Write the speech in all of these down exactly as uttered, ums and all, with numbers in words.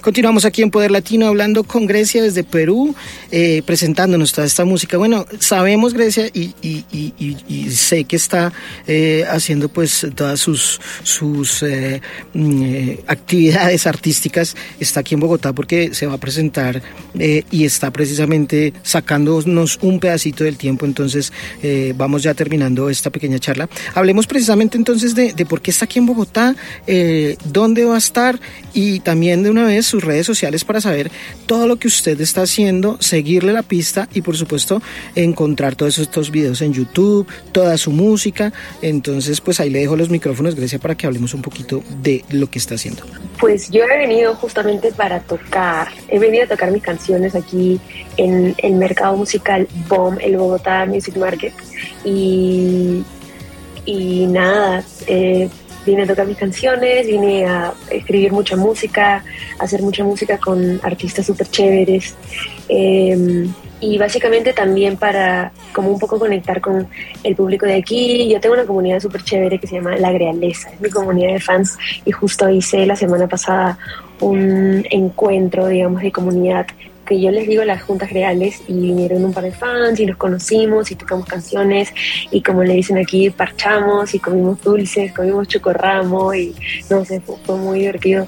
Continuamos aquí en Poder Latino hablando con Grecia desde Perú, eh, presentándonos toda esta música. Bueno, sabemos, Grecia, y, y, y, y, y sé que está eh, haciendo pues todas sus, sus eh, eh, actividades artísticas. Está aquí en Bogotá porque se va a presentar eh, y está precisamente sacándonos un pedacito del tiempo. Entonces eh, vamos ya terminando esta pequeña charla. Hablemos precisamente entonces de, de por qué está aquí en Bogotá, eh, dónde va a estar y también de una vez sus redes sociales para saber todo lo que usted está haciendo, seguirle la pista y por supuesto encontrar todos estos videos en YouTube, toda su música. Entonces pues ahí le dejo los micrófonos, Grecia, para que hablemos un poquito de lo que está haciendo. Pues yo he venido justamente para tocar, he venido a tocar mis canciones aquí en el mercado musical B O M, el Bogotá Music Market, y, y nada, eh, vine a tocar mis canciones, vine a escribir mucha música, a hacer mucha música con artistas súper chéveres, eh, y básicamente también para como un poco conectar con el público de aquí. Yo tengo una comunidad súper chévere que se llama La Grealesa, es mi comunidad de fans, y justo hice la semana pasada un encuentro, digamos, de comunidad, que yo les digo las juntas reales, y vinieron un par de fans y nos conocimos y tocamos canciones y, como le dicen aquí, parchamos y comimos dulces, comimos chocorramo y no sé, fue, fue muy divertido.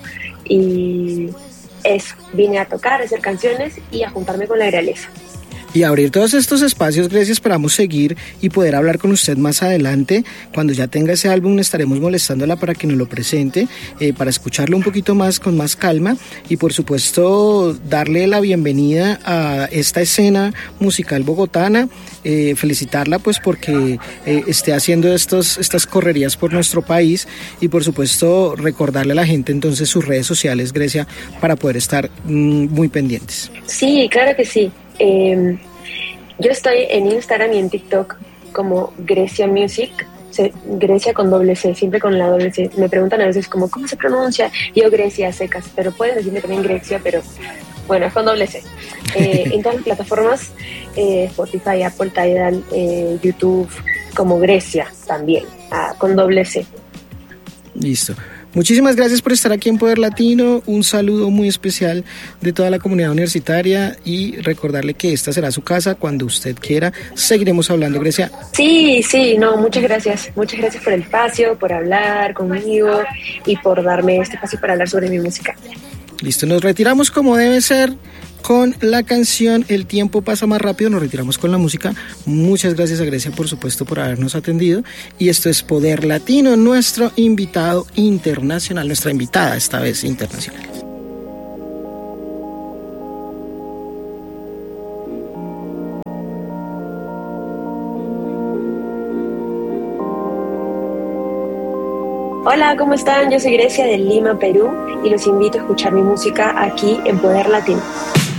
Y eso, vine a tocar, a hacer canciones y a juntarme con La Realeza. Y abrir todos estos espacios, Grecia, esperamos seguir y poder hablar con usted más adelante. Cuando ya tenga ese álbum estaremos molestándola para que nos lo presente, eh, para escucharlo un poquito más, con más calma, y por supuesto darle la bienvenida a esta escena musical bogotana, eh, felicitarla pues porque eh, esté haciendo estos, estas correrías por nuestro país, y por supuesto recordarle a la gente entonces sus redes sociales, Grecia, para poder estar mmm, muy pendientes. Sí, claro que sí. Eh, yo estoy en Instagram y en TikTok como Grecia Music, se, Grecia con doble C, siempre con la doble C. Me preguntan a veces como, ¿cómo se pronuncia? Yo Grecia secas, pero pueden decirme también Grecia, pero bueno, es con doble C. Eh, en todas las plataformas, eh, Spotify, Apple, Tidal, eh, YouTube, como Grecia también, ah, con doble C. Listo. Muchísimas gracias por estar aquí en Poder Latino, un saludo muy especial de toda la comunidad universitaria y recordarle que esta será su casa cuando usted quiera. Seguiremos hablando, Grecia. Sí, sí, no, muchas gracias, muchas gracias por el espacio, por hablar conmigo y por darme este espacio para hablar sobre mi música. Listo, nos retiramos como debe ser con la canción El tiempo pasa más rápido, nos retiramos con la música. Muchas gracias a Grecia, por supuesto, por habernos atendido, y esto es Poder Latino, nuestro invitado internacional, nuestra invitada esta vez internacional. Hola, ¿cómo están? Yo soy Grecia de Lima, Perú, y los invito a escuchar mi música aquí en Poder Latino.